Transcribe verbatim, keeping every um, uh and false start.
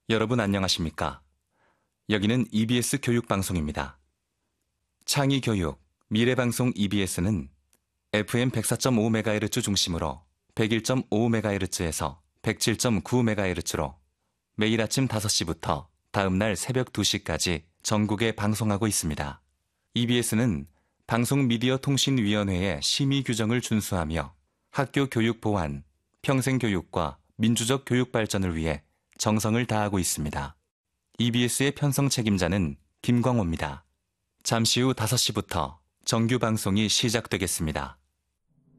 여러분 안녕하십니까? 여기는 이비에스 교육방송입니다. 창의교육, 미래방송 이비에스는 에프엠 백사 점 오 메가헤르츠 중심으로 백일 점 오 메가헤르츠에서 백칠 점 구 메가헤르츠로 매일 아침 다섯 시부터 다음날 새벽 두 시까지 전국에 방송하고 있습니다. 이비에스는 방송미디어통신위원회의 심의 규정을 준수하며 학교 교육 보완, 평생교육과 민주적 교육 발전을 위해 정성을 다하고 있습니다. 이비에스의 편성 책임자는 김광호입니다. 잠시 후 다섯 시부터 정규 방송이 시작되겠습니다.